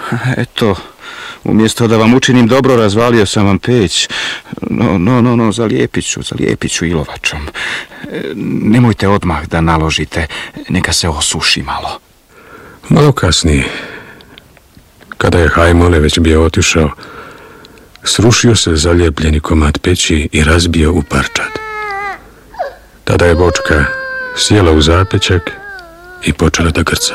Eto, umjesto da vam učinim dobro, razvalio sam vam peć. No, zalijepit ću ilovačom. Nemojte odmah da naložite, neka se osuši malo. Malo kasnije, kada je Hajmole već bio otišao, srušio se zalijepljeni komad peći i razbio u parčad. Tada je Bočka sjela u zapećak i počela da grca.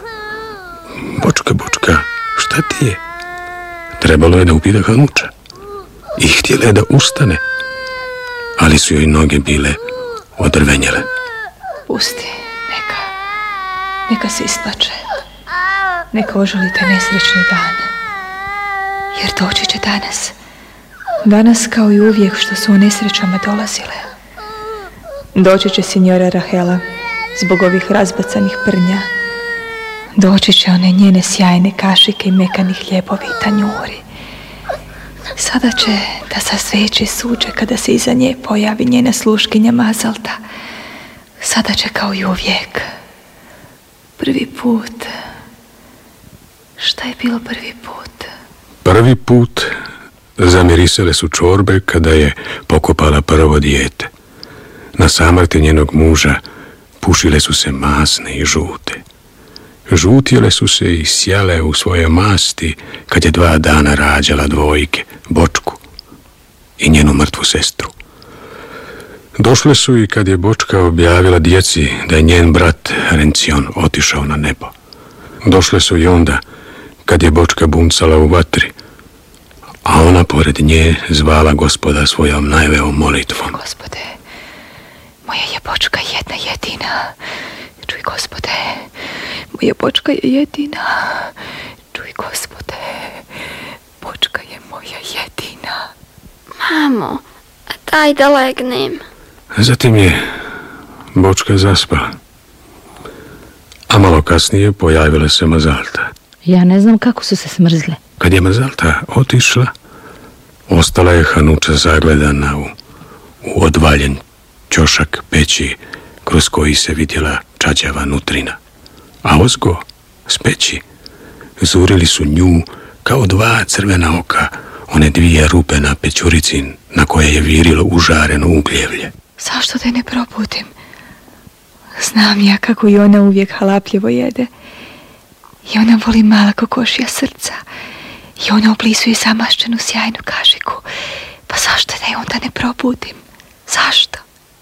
Bočka, šta ti je? Trebalo je da upita Hanuča i htjela je da ustane, ali su joj noge bile odrvenjele. Pusti, neka se isplače. Neka ožali taj nesrećni dan. Jer doći će danas kao i uvijek što su u nesrećama dolazile. Doći će sinjora Rahela zbog ovih razbacanih prnja. Doći će one njene sjajne kašike i mekani hljebovi i tanjuri. Sada će da sa sveće suđe kada se iza nje pojavi njena sluškinja Mazalta. Sada će kao i uvijek. Prvi put. Šta je bilo prvi put? Prvi put zamirisale su čorbe kada je pokopala prvo dijete. Na samrti njenog muža pušile su se masne i žute. Žutile su se i sjale u svoje masti kad je 2 dana rađala dvojke, Bočku i njenu mrtvu sestru. Došle su i kad je Bočka objavila djeci da je njen brat Rencion otišao na nebo. Došle su i onda kad je Bočka buncala u vatri, a ona pored nje zvala Gospoda svojom najveom molitvom. Gospode, moja je Bočka jedna jedina. Čuj, Gospode, moja Bočka je jedina. Čuj, Gospode, Bočka je moja jedina. Mamo, daj da legnem. Zatim je Bočka zaspala, a malo kasnije pojavila se Mazalta. Ja ne znam kako su se smrzle. Kad je Mazalta otišla, ostala je Hanuča zagledana u odvaljen ćošak peći kroz koji se vidjela čađava nutrina. A ozgo, s peći, zurili su nju kao 2 crvena oka, one 2 rupe na pećurici na koje je virilo užareno ugljevlje. Zašto da je ne probudim? Znam ja kako i ona uvijek halapljivo jede. I ona voli mala kokošija srca. I ona oblisuje zamaščenu sjajnu kašiku. Pa zašto da je onda ne probudim? Zašto?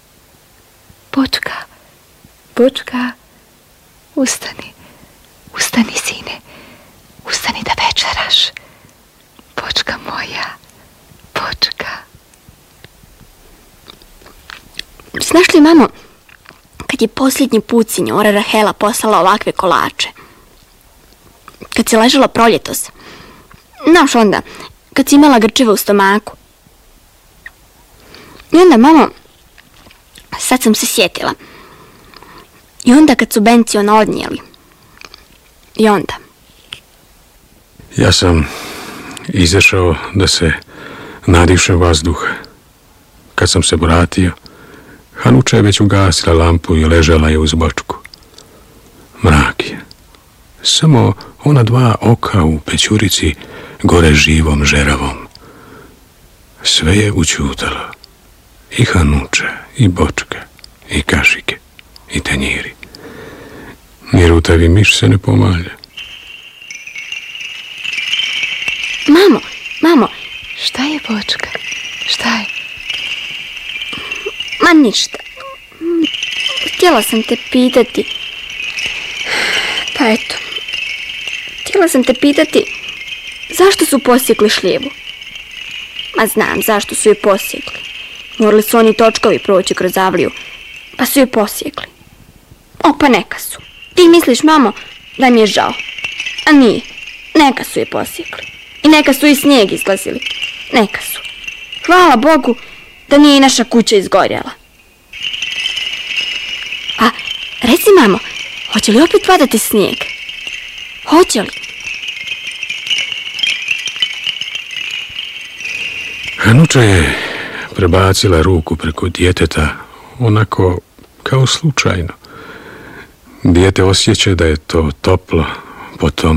Bočka, ustani. Ustani, sine. Ustani da večeraš. Bočka moja. Bočka. Znaš li, mamo, kad je posljednji put sinjora Rahela poslala ovakve kolače? Kad si ležala proljetos. Znaš onda, kad si imala grčeve u stomaku. I onda, mamo, sad sam se sjetila. I onda kad su Benciona odnijeli. I onda. Ja sam izašao da se nadišem vazduha. Kad sam se vratio, Hanuča je već ugasila lampu i ležala je uz Bočku. Mrak je. Samo ona 2 oka u pećurici gore živom žeravom. Sve je učutalo. I Hanuča, i Bočka, i kašike, i tanjiri. Ni rutavi miš se ne pomalja. Mamo. Šta je, Bočka? Šta je? Ma ništa. Htjela sam te pitati. Pa eto. Htjela sam te pitati zašto su posjekli šljivu? Ma znam zašto su je posjekli. Morali su oni točkovi proći kroz avliju, pa su je posjekli. O, pa neka su. Ti misliš, mamo, da mi je žao. A nije. Neka su je posjekli. I neka su i snijeg izlazili. Neka su. Hvala Bogu da nije i naša kuća izgorjela. A, reci, mamo, hoće li opet padati snijeg? Hoće li? Hanuča je prebacila ruku preko djeteta, onako kao slučajno. Dijete osjeća da je to toplo, potom